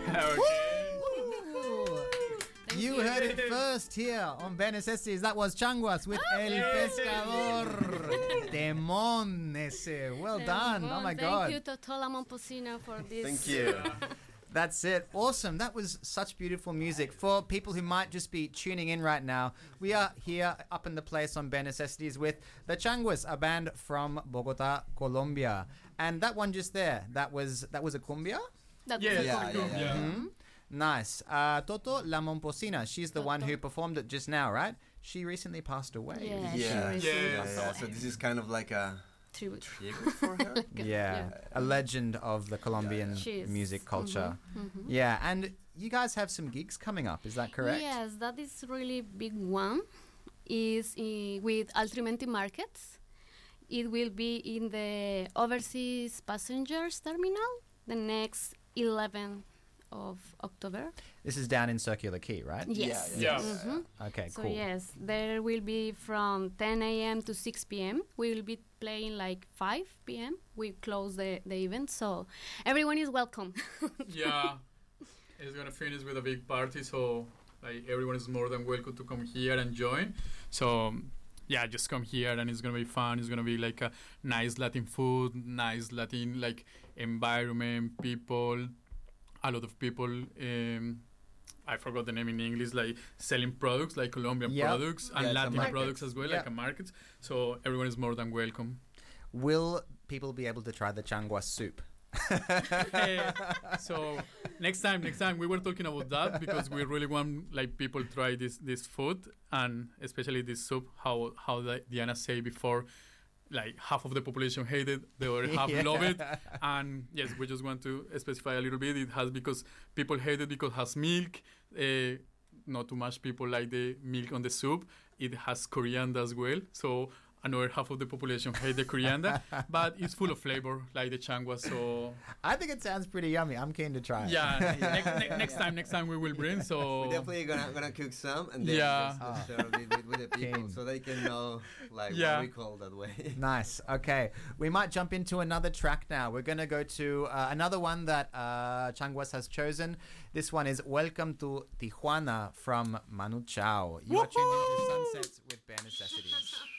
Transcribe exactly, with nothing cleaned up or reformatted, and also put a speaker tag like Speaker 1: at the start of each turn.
Speaker 1: You heard it first here on Bare Necessities. That was Changuas with El Pescador. Demon ese. Well done. Oh my
Speaker 2: Thank
Speaker 1: God.
Speaker 2: you to Tola Momposina for this.
Speaker 3: Thank you.
Speaker 1: That's it. Awesome. That was such beautiful music. For people who might just be tuning in right now, we are here up in the place on Bare Necessities with the Changuas, a band from Bogota, Colombia. And that one just there, that was that was a cumbia?
Speaker 2: That
Speaker 4: Yeah,
Speaker 2: was
Speaker 4: yeah,
Speaker 2: cool.
Speaker 4: yeah, yeah.
Speaker 1: Mm-hmm. Nice. Uh, Toto La Momposina, she's the one who performed it just now, right? She recently passed away.
Speaker 2: Yeah,
Speaker 3: Yeah.
Speaker 2: she
Speaker 4: Yeah,
Speaker 2: recently
Speaker 3: Yeah,
Speaker 2: passed
Speaker 3: yeah.
Speaker 2: away.
Speaker 3: So this is kind of like a
Speaker 2: Tribute.
Speaker 3: tribute for her.
Speaker 1: Yeah, a legend of the Colombian
Speaker 2: She is.
Speaker 1: music culture.
Speaker 2: Mhm.
Speaker 1: Yeah, and you guys have some gigs coming up, is that correct?
Speaker 2: Yes, that is really big one. Is uh, with Altrimenti Markets. It will be in the Overseas Passengers Terminal the next eleventh of October.
Speaker 1: This is down in Circular Quay, right?
Speaker 2: Yes.
Speaker 4: Yeah.
Speaker 2: Mhm.
Speaker 1: Okay,
Speaker 2: So
Speaker 1: cool.
Speaker 2: yes, there will be from ten a.m. to six p.m. We will be playing like five p.m. We close the, the event, so everyone is welcome.
Speaker 4: Yeah, it's gonna finish with a big party, so like everyone is more than welcome to come here and join. So um, yeah, just come here and it's gonna be fun. It's gonna be like a nice Latin food, nice Latin like environment, people, a lot of people. Um, I forgot the name in English, like selling products, like Colombian
Speaker 1: Yep.
Speaker 4: products and
Speaker 3: Yeah, it's a
Speaker 4: Latin
Speaker 3: market.
Speaker 4: products as well,
Speaker 1: Yep.
Speaker 4: like a market. So everyone is more than welcome.
Speaker 1: Will people be able to try the changua soup?
Speaker 4: Eh, so next time, next time we were talking about that because we really want like people try this this food and especially this soup. How how the, Diana said before, like half of the population hate it, the other half
Speaker 1: Yeah.
Speaker 4: love it, and yes, we just want to specify a little bit. It has because people hate it because it has milk. Uh, not too much people like the milk on the soup. It has coriander as well, so another half of the population hate the coriander, but it's full of flavor like the changua. So
Speaker 1: I think it sounds pretty yummy. I'm keen to try it.
Speaker 4: yeah, next, ne- next time, next time we will bring. So
Speaker 3: We're definitely gonna gonna cook some and then
Speaker 4: Yeah.
Speaker 3: just share it with, with the people
Speaker 1: Keen.
Speaker 3: so they can know like
Speaker 4: Yeah.
Speaker 3: what we call that way.
Speaker 1: Nice. Okay. We might jump into another track now. We're going to go to uh, another one that uh, Changuas has chosen. This one is Welcome to Tijuana from Manu Chao. You are tuned into Sunsets with Bare Necessities.